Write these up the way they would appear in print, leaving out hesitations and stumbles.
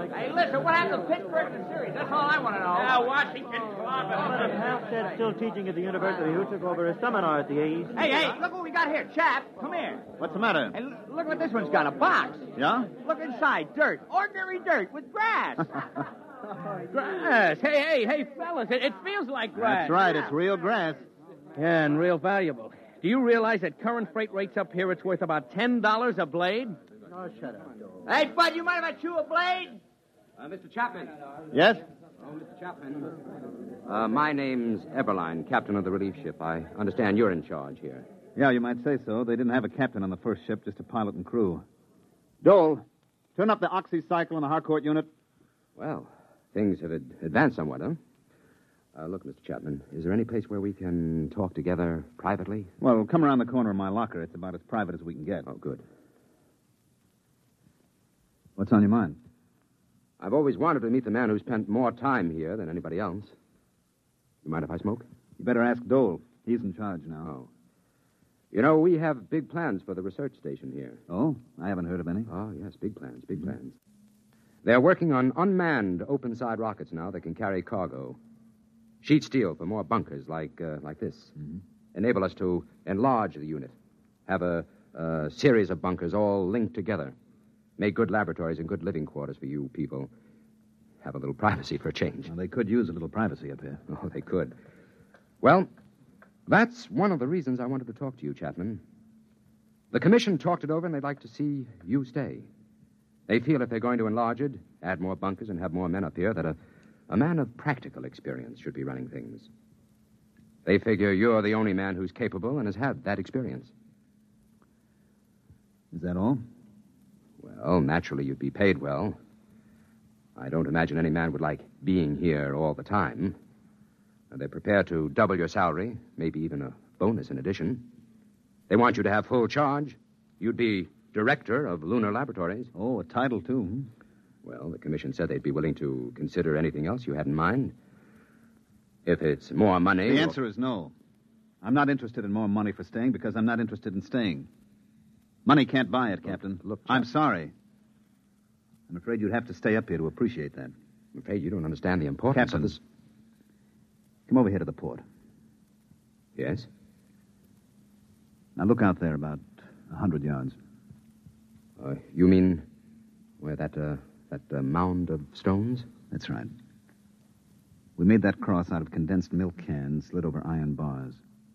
Hey, listen, what happened to Pittsburgh in the series? That's all I want to know. Yeah, Washington clobbing. Halstead's still teaching at the university. Who took over a seminar at the A's? Hey, look what we got here. Chap, come here. What's the matter? Hey, look what this one's got, a box. Yeah? Look inside, dirt. Ordinary dirt with grass. Grass. Hey, fellas, it feels like grass. That's right. It's real grass. Yeah, and real valuable. Do you realize at current freight rates up here, it's worth about $10 a blade? Oh, shut up. Hey, Bud, you mind if I chew a blade? Mr. Chapman. Yes? Oh, Mr. Chapman. My name's Eberline, captain of the relief ship. I understand you're in charge here. Yeah, you might say so. They didn't have a captain on the first ship, just a pilot and crew. Dole, turn up the oxycycle in the Harcourt unit. Well, things have advanced somewhat, huh? Look, Mr. Chapman, is there any place where we can talk together privately? Well, come around the corner of my locker. It's about as private as we can get. Oh, good. What's on your mind? I've always wanted to meet the man who spent more time here than anybody else. You mind if I smoke? You better ask Dole. He's in charge now. Oh. You know, we have big plans for the research station here. Oh? I haven't heard of any. Oh, yes, big plans. They're working on unmanned open-side rockets now that can carry cargo. Sheet steel for more bunkers like this. Mm-hmm. Enable us to enlarge the unit. Have a series of bunkers all linked together. Make good laboratories and good living quarters for you people. Have a little privacy for a change. Well, they could use a little privacy up here. Oh, they could. Well, that's one of the reasons I wanted to talk to you, Chapman. The commission talked it over, and they'd like to see you stay. They feel if they're going to enlarge it, add more bunkers, and have more men up here, that a man of practical experience should be running things. They figure you're the only man who's capable and has had that experience. Is that all? Well, naturally, you'd be paid well. I don't imagine any man would like being here all the time. They're prepared to double your salary, maybe even a bonus in addition. They want you to have full charge. You'd be director of Lunar Laboratories. Oh, a title, too. Well, the commission said they'd be willing to consider anything else you had in mind. If it's more money... The answer is no. I'm not interested in more money for staying because I'm not interested in staying. Money can't buy it, Captain. Look, I'm sorry. I'm afraid you'd have to stay up here to appreciate that. I'm afraid you don't understand the importance Captain, of this. Come over here to the port. Yes? Now look out there about 100 yards. You mean where that mound of stones? That's right. We made that cross out of condensed milk cans slid over iron bars.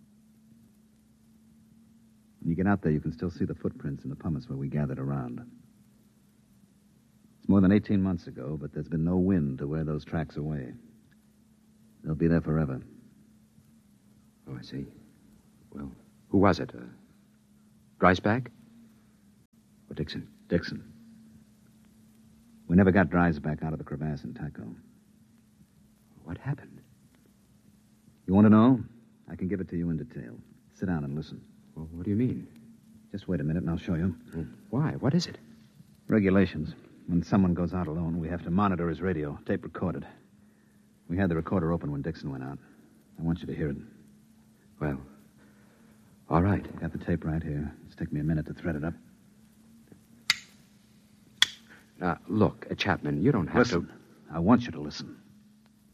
When you get out there, you can still see the footprints in the pumice where we gathered around. It's more than 18 months ago, but there's been no wind to wear those tracks away. They'll be there forever. Oh, I see. Well, who was it? Dreisbach? Or Dixon? Dixon. We never got Dreisbach out of the crevasse in Taco. What happened? You want to know? I can give it to you in detail. Sit down and listen. Well, what do you mean? Just wait a minute and I'll show you. Why? What is it? Regulations. When someone goes out alone, we have to monitor his radio, tape recorded. We had the recorder open when Dixon went out. I want you to hear it. Well, all right. I got the tape right here. It's taken me a minute to thread it up. Look, Chapman, you don't have Listen. I want you to listen.